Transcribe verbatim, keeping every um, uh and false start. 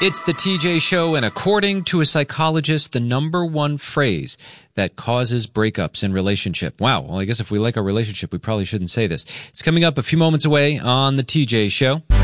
It's the T J Show, and according to a psychologist, the number one phrase that causes breakups in relationship. Wow, well, I guess if we like our relationship, we probably shouldn't say this. It's coming up a few moments away on the T J Show.